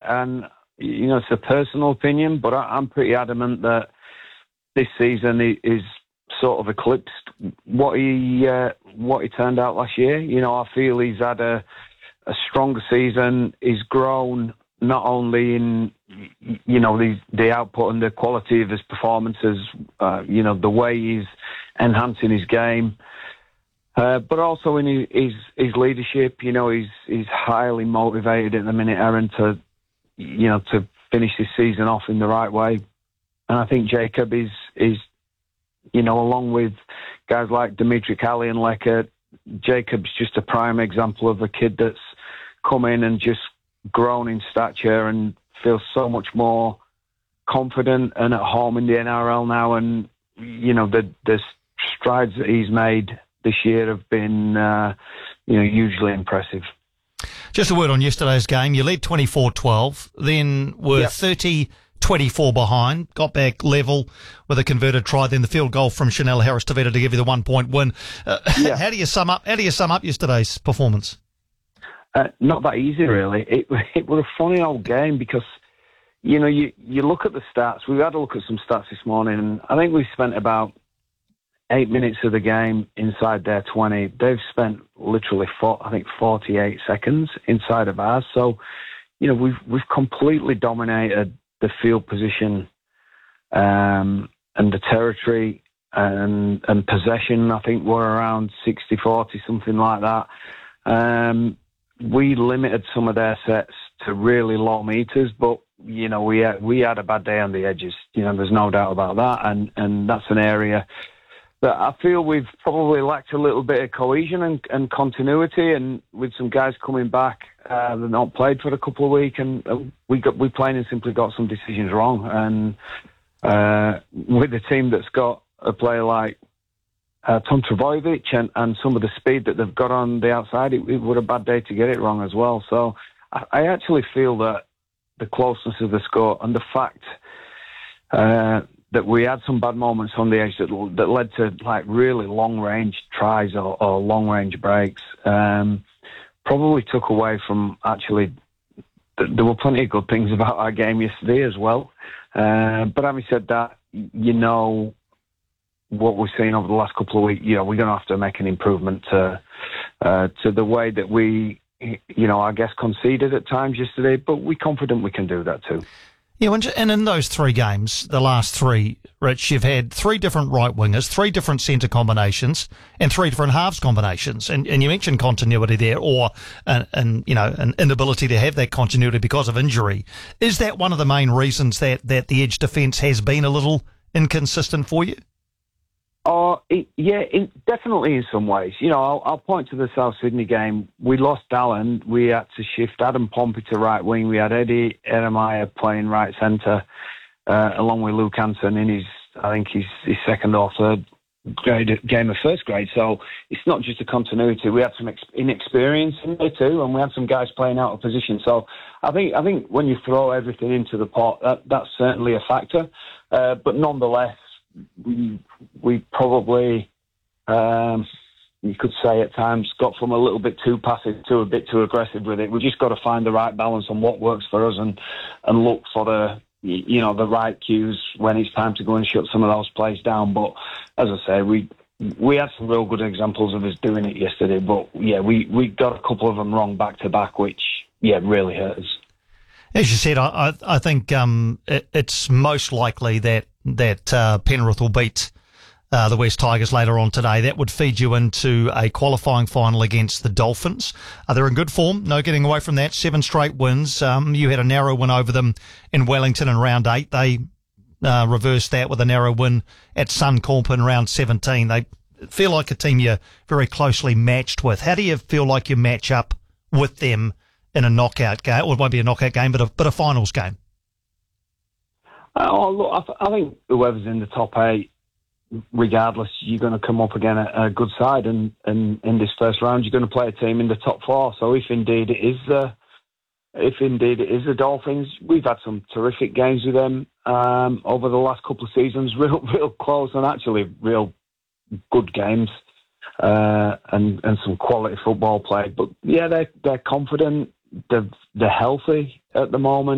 and it's a personal opinion, but I'm pretty adamant that this season is sort of eclipsed what he turned out last year. I feel he's had a stronger season. He's grown not only in the output and the quality of his performances, the way he's enhancing his game, but also in his leadership. He's highly motivated at the minute, Aaron, to finish this season off in the right way. And I think Jacob is along with guys like Dimitri Kali and Lecker, Jacob's just a prime example of a kid that's come in and just grown in stature and feels so much more confident and at home in the NRL now. And, the strides that he's made this year have been, hugely impressive. Just a word on yesterday's game. You led 24-12, then were 30-24 behind, got back level with a converted try, then the field goal from Chanel Harris-Tavita to give you the 1-point win. How do you sum up yesterday's performance? Not that easy, really. It was a funny old game because, you look at the stats. We've had a look at some stats this morning, and I think we spent about 8 minutes of the game inside their 20. They've spent literally 48 seconds inside of ours. So, we've completely dominated the field position and the territory and possession. I think we're around 60-40, something like that. We limited some of their sets to really low meters, but we had a bad day on the edges. There's no doubt about that, and that's an area that I feel we've probably lacked a little bit of cohesion and continuity, and with some guys coming back that not played for a couple of weeks, and we plain and simply got some decisions wrong. And with a team that's got a player like Tom Trbojevic and some of the speed that they've got on the outside, it was a bad day to get it wrong as well. So I actually feel that the closeness of the score and the fact that we had some bad moments on the edge that led to like really long-range tries or long-range breaks, probably took away from actually. There were plenty of good things about our game yesterday as well. But having said that, what we've seen over the last couple of weeks, we're going to have to make an improvement to the way that we, I guess, conceded at times yesterday. But we're confident we can do that too. Yeah, and in those three games, the last three, Rich, you've had three different right wingers, three different centre combinations, and three different halves combinations. And you mentioned continuity there, or an inability to have that continuity because of injury. Is that one of the main reasons that the edge defence has been a little inconsistent for you? Definitely in some ways. I'll point to the South Sydney game. We lost Allen. We had to shift Adam Pompey to right wing. We had Eddie Eremaya playing right centre, along with Luke Hanson in his second or third game of first grade. So it's not just a continuity. We had some inexperience in there too, and we had some guys playing out of position. So I think when you throw everything into the pot, that's certainly a factor. But nonetheless, we probably, you could say at times, got from a little bit too passive to a bit too aggressive with it. We just got to find the right balance on what works for us and look for the right cues when it's time to go and shut some of those plays down. But as I say, we had some real good examples of us doing it yesterday. But we got a couple of them wrong back to back, which really hurt us. As you said, I think it's most likely that Penrith will beat the West Tigers later on today. That would feed you into a qualifying final against the Dolphins. They're in good form, no getting away from that. 7 straight wins. You had a narrow win over them in Wellington in round 8. They reversed that with a narrow win at Suncorp in round 17. They feel like a team you're very closely matched with. How do you feel like you match up with them in a knockout game? Or it won't be a knockout game, but a finals game. Look, I think whoever's in the top 8, regardless, you're going to come up again a good side, and in this first round, you're going to play a team in the top 4. So if indeed it is the Dolphins, we've had some terrific games with them over the last couple of seasons, real close and actually real good games, and some quality football play. But they're confident, they're healthy at the moment.